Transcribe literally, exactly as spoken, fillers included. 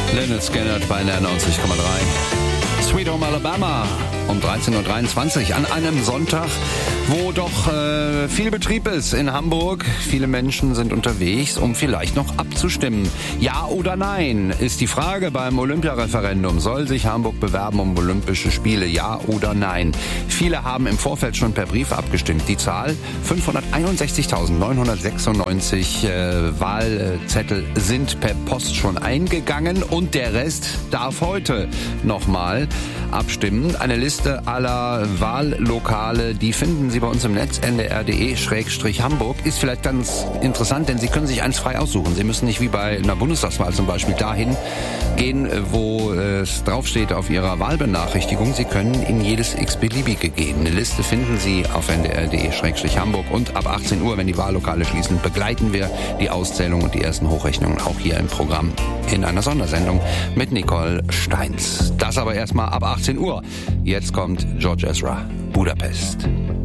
Lynyrd Skynyrd bei der neunzig Komma drei. Sweet Home Alabama um dreizehn Uhr dreiundzwanzig an einem Sonntag, wo doch äh, viel Betrieb ist in Hamburg. Viele Menschen sind unterwegs, um vielleicht noch abzustimmen. Ja oder nein ist die Frage beim Olympiareferendum. Soll sich Hamburg bewerben um Olympische Spiele? Ja oder nein? Viele haben im Vorfeld schon per Brief abgestimmt. Die Zahl fünfhunderteinundsechzigtausendneunhundertsechsundneunzig äh, Wahlzettel sind per Post schon eingegangen und der Rest darf heute nochmal abstimmen. Eine Liste aller Wahllokale, die finden Sie bei uns im Netz n d r punkt d e Schrägstrich Hamburg. Ist vielleicht ganz interessant, denn Sie können sich eins frei aussuchen. Sie müssen nicht wie bei einer Bundestagswahl zum Beispiel dahin gehen, wo es draufsteht auf Ihrer Wahlbenachrichtigung. Sie können in jedes x-beliebige gehen. Eine Liste finden Sie auf n d r punkt d e Schrägstrich Hamburg und ab achtzehn Uhr, wenn die Wahllokale schließen, begleiten wir die Auszählung und die ersten Hochrechnungen auch hier im Programm in einer Sondersendung mit Nicole Steins. Das aber erstmal ab achtzehn Uhr. Jetzt kommt George Ezra, Budapest.